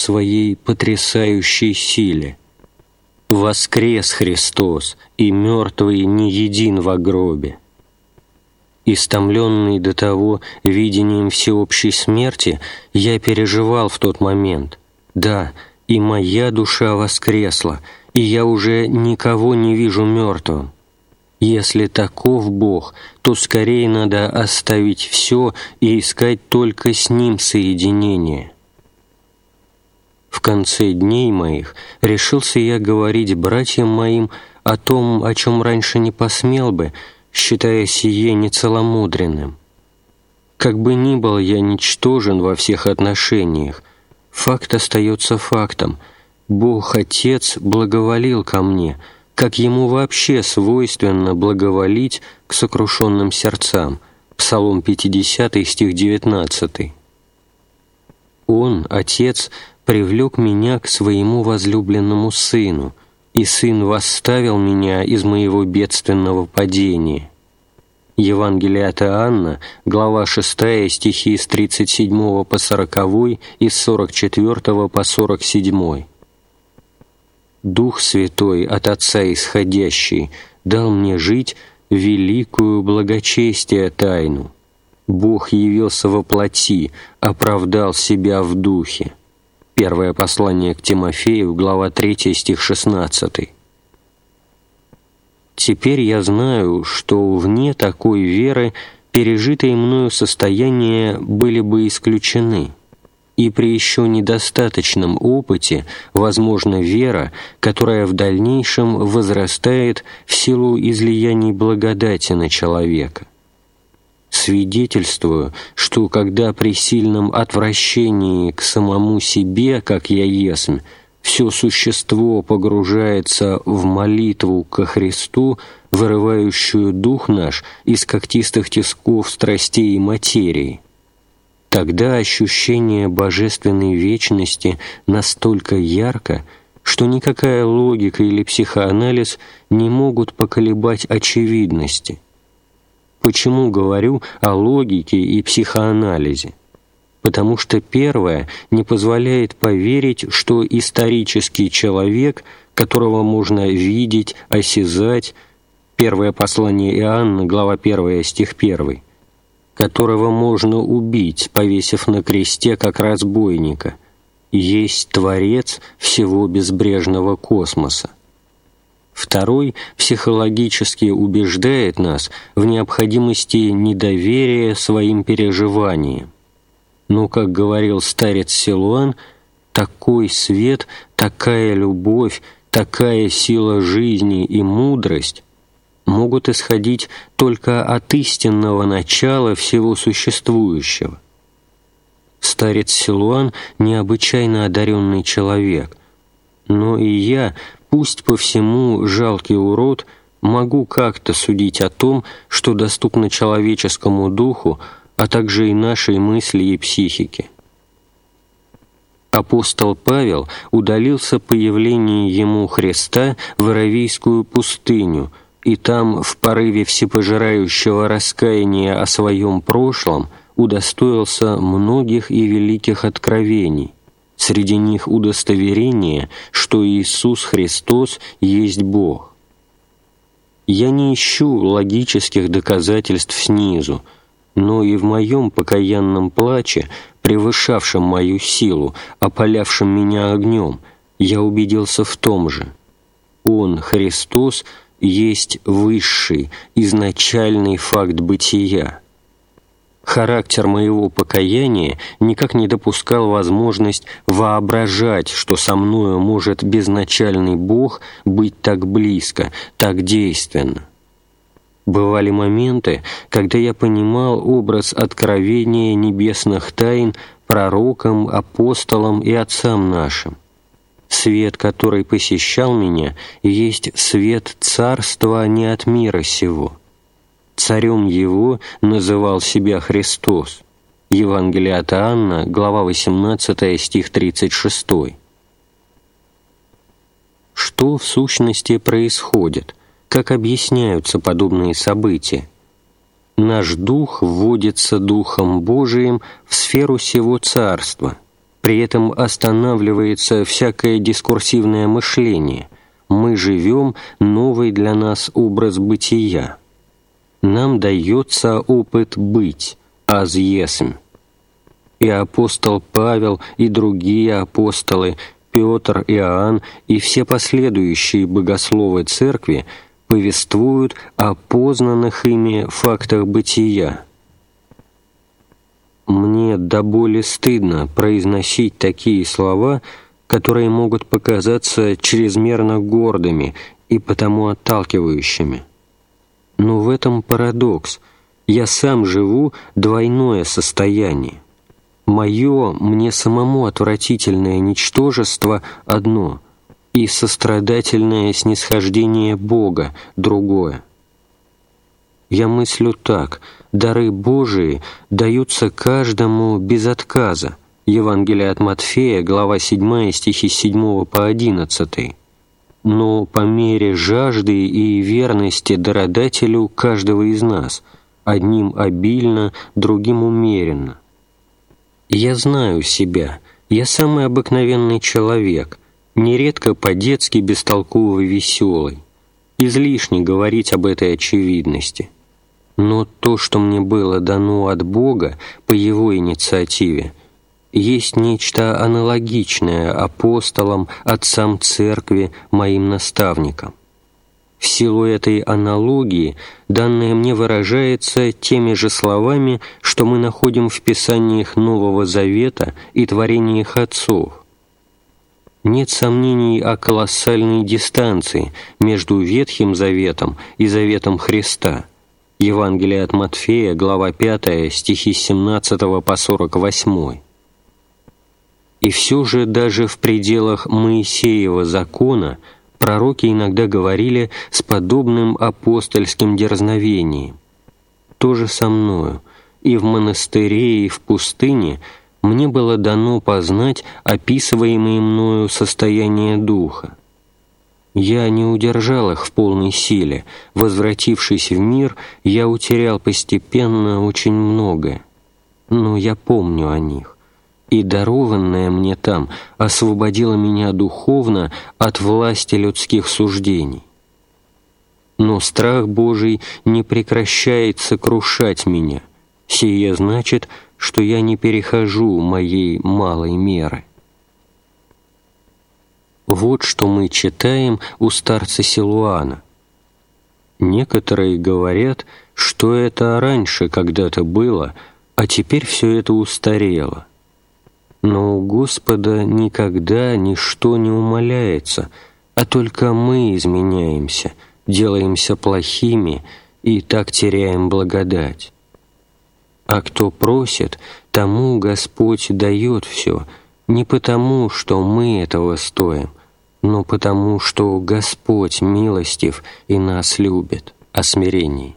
своей потрясающей силе. Воскрес Христос, и мертвый не един во гробе. Истомленный до того видением всеобщей смерти, я переживал в тот момент: да, и моя душа воскресла, и я уже никого не вижу мертвым. Если таков Бог, то скорее надо оставить все и искать только с Ним соединение. В конце дней моих решился я говорить братьям моим о том, о чем раньше не посмел бы, считая сие нецеломудренным. Как бы ни был я ничтожен во всех отношениях, факт остается фактом. Бог Отец благоволил ко мне, как Ему вообще свойственно благоволить к сокрушенным сердцам. Псалом 50, стих 19. Он, Отец, привлек меня к Своему возлюбленному Сыну, и Сын восставил меня из моего бедственного падения. Евангелие от Иоанна, глава 6, стихи с 37 по 40 и с 44 по 47. Дух Святой, от Отца исходящий, дал мне жить великую благочестие тайну. Бог явился во плоти, оправдал себя в духе. Первое послание к Тимофею, глава 3, стих 16. Теперь я знаю, что вне такой веры пережитые мною состояния были бы исключены, и при еще недостаточном опыте возможна вера, которая в дальнейшем возрастает в силу излияний благодати на человека. Свидетельствую, что когда при сильном отвращении к самому себе, как я есмь, все существо погружается в молитву ко Христу, вырывающую дух наш из когтистых тисков страстей и материи, тогда ощущение божественной вечности настолько ярко, что никакая логика или психоанализ не могут поколебать очевидности. Почему говорю о логике и психоанализе? Потому что первое не позволяет поверить, что исторический человек, которого можно видеть, осязать, первое послание Иоанна, глава 1, стих 1, которого можно убить, повесив на кресте как разбойника, есть Творец всего безбрежного космоса. Второй психологически убеждает нас в необходимости недоверия своим переживаниям. Но, как говорил старец Силуан, такой свет, такая любовь, такая сила жизни и мудрость могут исходить только от истинного начала всего существующего. Старец Силуан – необычайно одаренный человек, но и я, пусть по всему жалкий урод, могу как-то судить о том, что доступно человеческому духу, а также и нашей мысли и психике. Апостол Павел удалился по явлению ему Христа в Аравийскую пустыню, и там, в порыве всепожирающего раскаяния о своем прошлом, удостоился многих и великих откровений. Среди них удостоверение, что Иисус Христос есть Бог. Я не ищу логических доказательств снизу, но и в моем покаянном плаче, превышавшем мою силу, опалявшем меня огнем, я убедился в том же. Он, Христос, есть высший, изначальный факт бытия. Характер моего покаяния никак не допускал возможность воображать, что со мною может безначальный Бог быть так близко, так действенно. Бывали моменты, когда я понимал образ откровения небесных тайн пророкам, апостолам и отцам нашим. Свет, который посещал меня, есть свет царства не от мира сего. Царем его называл себя Христос. Евангелие от Иоанна, глава 18, стих 36. Что в сущности происходит? Как объясняются подобные события? Наш дух вводится Духом Божиим в сферу сего царства. При этом останавливается всякое дискурсивное мышление. Мы живем новый для нас образ бытия. Нам дается опыт быть, аз есмь. И апостол Павел, и другие апостолы, Петр, Иоанн и все последующие богословы Церкви повествуют о познанных ими фактах бытия. Мне до боли стыдно произносить такие слова, которые могут показаться чрезмерно гордыми и потому отталкивающими. Но в этом парадокс. Я сам живу двойное состояние. Мое, мне самому отвратительное ничтожество одно, и сострадательное снисхождение Бога другое. Я мыслю так: дары Божии даются каждому без отказа. Евангелие от Матфея, глава 7, стихи с 7 по 11. Но по мере жажды и верности дародателю каждого из нас, одним обильно, другим умеренно. Я знаю себя, я самый обыкновенный человек, нередко по-детски бестолковый веселый. Излишне говорить об этой очевидности. Но то, что мне было дано от Бога по Его инициативе, есть нечто аналогичное апостолам, отцам Церкви, моим наставникам. В силу этой аналогии данное мне выражается теми же словами, что мы находим в Писаниях Нового Завета и творениях отцов. Нет сомнений о колоссальной дистанции между Ветхим Заветом и Заветом Христа. Евангелие от Матфея, глава 5, стихи с 17 по 48. И все же даже в пределах Моисеева закона пророки иногда говорили с подобным апостольским дерзновением. То же со мною. И в монастыре, и в пустыне мне было дано познать описываемое мною состояние духа. Я не удержал их в полной силе. Возвратившись в мир, я утерял постепенно очень многое. Но я помню о них. И дарованное мне там освободило меня духовно от власти людских суждений. Но страх Божий не прекращает сокрушать меня. Сие значит, что я не перехожу моей малой меры. Вот что мы читаем у старца Силуана. Некоторые говорят, что это раньше когда-то было, а теперь все это устарело. Но у Господа никогда ничто не умаляется, а только мы изменяемся, делаемся плохими и так теряем благодать. А кто просит, тому Господь дает все, не потому, что мы этого стоим, но потому, что Господь милостив и нас любит. О смирении.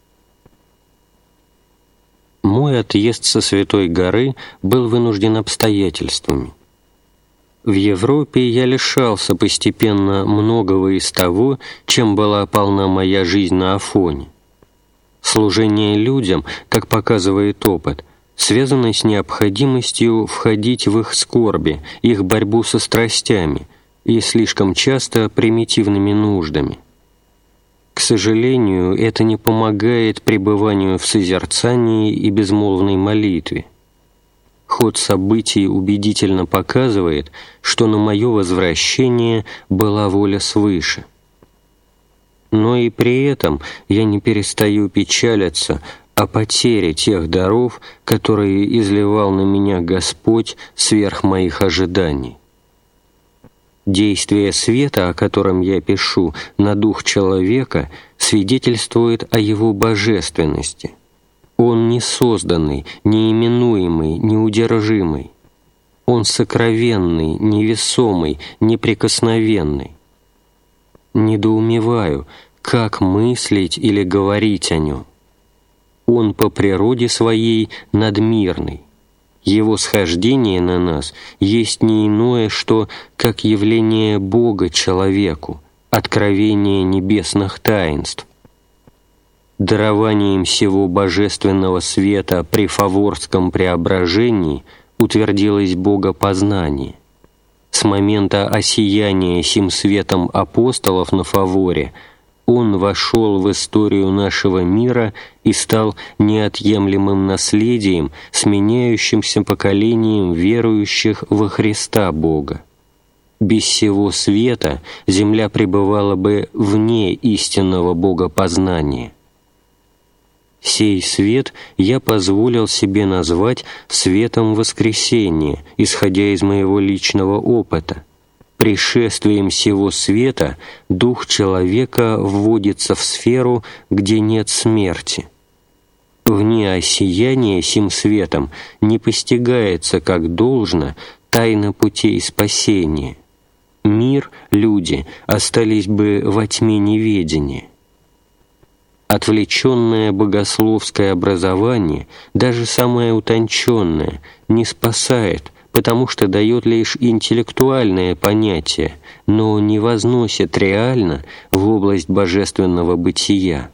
Мой отъезд со Святой горы был вынужден обстоятельствами. В Европе я лишался постепенно многого из того, чем была полна моя жизнь на Афоне. Служение людям, как показывает опыт, связано с необходимостью входить в их скорби, их борьбу со страстями и слишком часто примитивными нуждами. К сожалению, это не помогает пребыванию в созерцании и безмолвной молитве. Ход событий убедительно показывает, что на мое возвращение была воля свыше. Но и при этом я не перестаю печалиться о потере тех даров, которые изливал на меня Господь сверх моих ожиданий. Действие света, о котором я пишу, на дух человека, свидетельствует о его божественности. Он не созданный, неименуемый, неудержимый. Он сокровенный, невесомый, неприкосновенный. Недоумеваю, как мыслить или говорить о нем. Он по природе своей надмирный. Его схождение на нас есть не иное, что как явление Бога человеку, откровение небесных таинств. Дарованием сего божественного света при Фаворском преображении утвердилось богопознание. С момента осияния сим светом апостолов на Фаворе он вошел в историю нашего мира и стал неотъемлемым наследием, сменяющимся поколением верующих во Христа Бога. Без сего света земля пребывала бы вне истинного богопознания. Сей свет я позволил себе назвать светом воскресения, исходя из моего личного опыта. Пришествием сего света дух человека вводится в сферу, где нет смерти. Вне осияния сим светом не постигается, как должно, тайна путей спасения. Мир, люди остались бы во тьме неведения. Отвлеченное богословское образование, даже самое утонченное, не спасает, потому что дает лишь интеллектуальное понятие, но не возносит реально в область божественного бытия.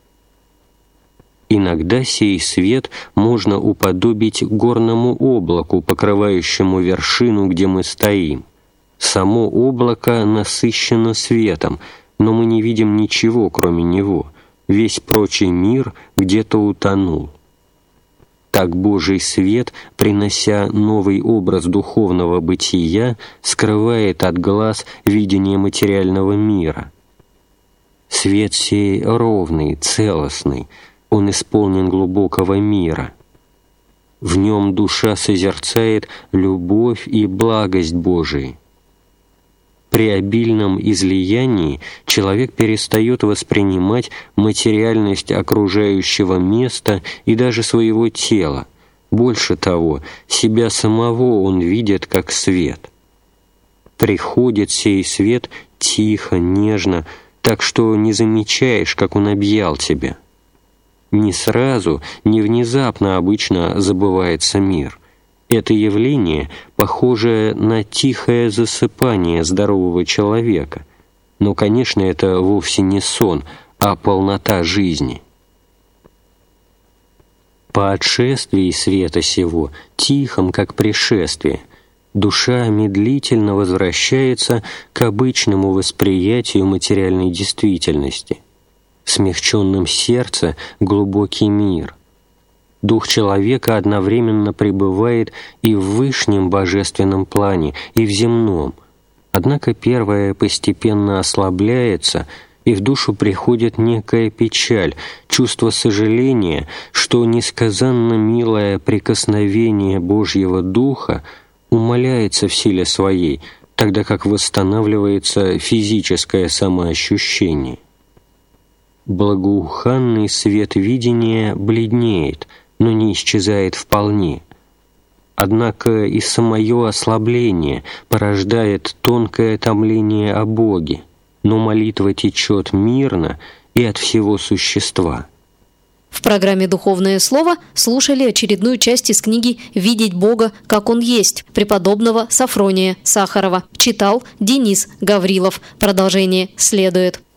Иногда сей свет можно уподобить горному облаку, покрывающему вершину, где мы стоим. Само облако насыщено светом, но мы не видим ничего, кроме него. Весь прочий мир где-то утонул. Так Божий свет, принося новый образ духовного бытия, скрывает от глаз видение материального мира. Свет сей ровный, целостный, он исполнен глубокого мира. В нем душа созерцает любовь и благость Божии. При обильном излиянии человек перестает воспринимать материальность окружающего места и даже своего тела. Больше того, себя самого он видит как свет. Приходит сей свет тихо, нежно, так что не замечаешь, как он объял тебя. Не сразу, не внезапно обычно забывается мир. Это явление похоже на тихое засыпание здорового человека, но, конечно, это вовсе не сон, а полнота жизни. По отшествии света сего, тихом, как пришествие, душа медлительно возвращается к обычному восприятию материальной действительности. В смягченном сердце глубокий мир. Дух человека одновременно пребывает и в вышнем божественном плане, и в земном. Однако первое постепенно ослабляется, и в душу приходит некая печаль, чувство сожаления, что несказанно милое прикосновение Божьего Духа умаляется в силе своей, тогда как восстанавливается физическое самоощущение. Благоуханный свет видения бледнеет, но не исчезает вполне. Однако и самое ослабление порождает тонкое томление о Боге, но молитва течет мирно и от всего существа. В программе «Духовное слово» слушали очередную часть из книги «Видеть Бога, как Он есть» преподобного Сафрония Сахарова. Читал Денис Гаврилов. Продолжение следует.